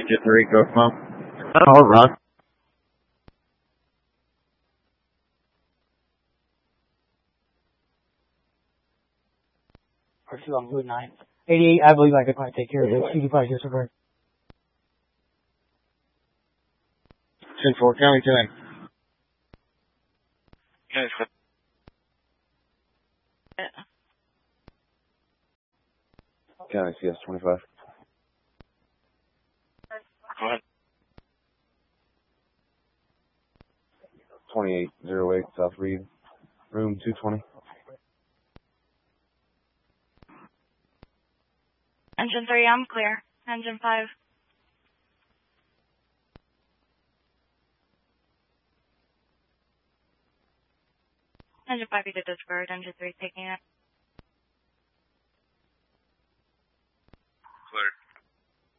Engine 3, go smoke. Oh, Rock. R2 on Blue 9. 88, I believe I could probably take care of it. You can probably just revert. 10-4, county 10. Guys, County CS 25. go ahead. 2808 South Reed, room 220. Engine 3, I'm clear. Engine 5. Engine 5, you did discard. Engine 3 taking it.